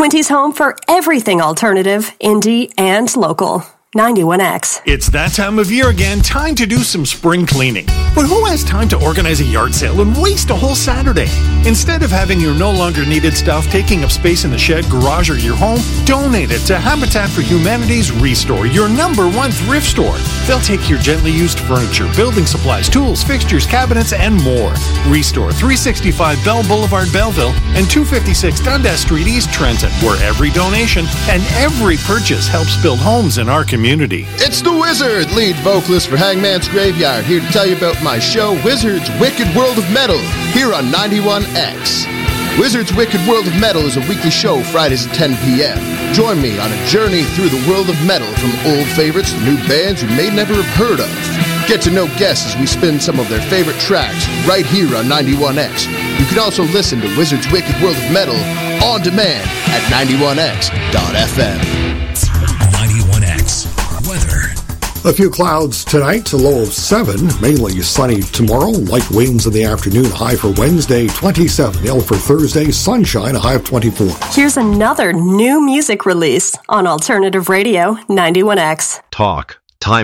Quinty's home for everything alternative, indie, and local. 91X. It's that time of year again, time to do some spring cleaning. But who has time to organize a yard sale and waste a whole Saturday? Instead of having your no longer needed stuff taking up space in the shed, garage, or your home, donate it to Habitat for Humanity's Restore, your #1 thrift store. They'll take your gently used furniture, building supplies, tools, fixtures, cabinets, and more. Restore, 365 Bell Boulevard, Belleville, and 256 Dundas Street, East Trenton, where every donation and every purchase helps build homes in our community. It's the Wizard, lead vocalist for Hangman's Graveyard, here to tell you about my show, Wizard's Wicked World of Metal, here on 91X. Wizard's Wicked World of Metal is a weekly show, Fridays at 10 p.m. Join me on a journey through the world of metal, from old favorites to new bands you may never have heard of. Get to know guests as we spin some of their favorite tracks right here on 91X. You can also listen to Wizard's Wicked World of Metal on demand at 91x.fm. 91X weather. A few clouds tonight, a low of 7, mainly sunny tomorrow, light winds in the afternoon, high for Wednesday 27, ill for Thursday, sunshine, a high of 24. Here's another new music release on Alternative Radio 91X. Talk,